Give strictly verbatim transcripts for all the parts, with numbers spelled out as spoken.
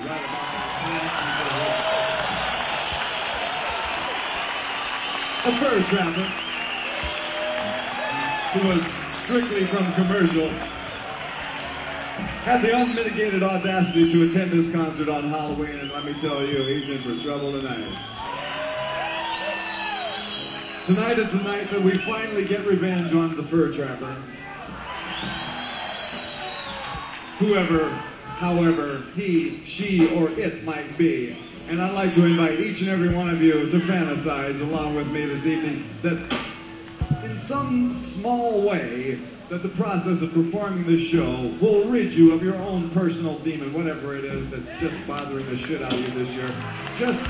right about that. A fur trapper who was strictly from commercial had the unmitigated audacity to attend this concert on Halloween, and let me tell you, he's in for trouble tonight. Tonight is the night that we finally get revenge on the fur trapper. Whoever, however, he, she, or it might be. And I'd like to invite each and every one of you to fantasize along with me this evening that in some small way that the process of performing this show will rid you of your own personal demon, whatever it is that's just bothering the shit out of you this year. Just,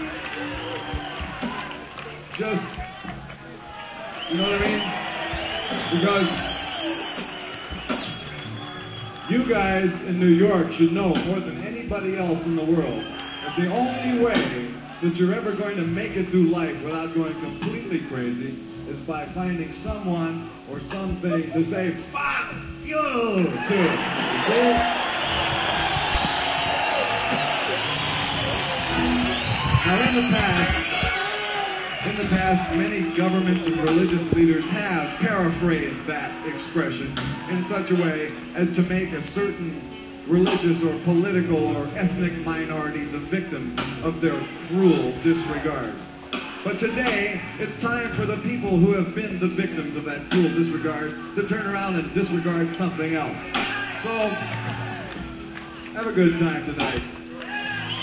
just, you know what I mean? Because you guys in New York should know more than anybody else in the world that the only way that you're ever going to make it through life without going completely crazy is by finding someone or something to say, fuck you to. See? Now in the past, in the past, many governments and religious leaders have paraphrased that expression in such a way as to make a certain religious or political or ethnic minority the victim of their cruel disregard. But today, it's time for the people who have been the victims of that cruel disregard to turn around and disregard something else. So, have a good time tonight.